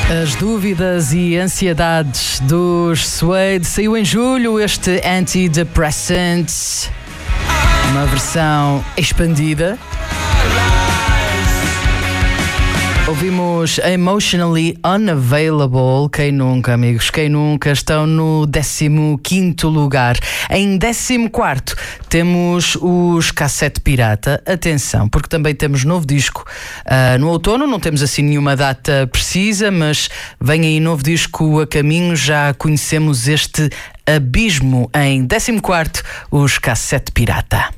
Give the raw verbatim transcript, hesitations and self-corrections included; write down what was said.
As dúvidas e ansiedades dos Suede. Saiu em julho este Antidepressant, uma versão expandida. Ouvimos Emotionally Unavailable. Quem nunca, amigos? Quem nunca? Estão no décimo quinto lugar. Em décimo quarto temos os Cassete Pirata. Atenção, porque também temos novo disco uh, no outono. Não temos assim nenhuma data precisa, mas vem aí novo disco a caminho. Já conhecemos este Abismo. Em décimo quarto, os Cassete Pirata.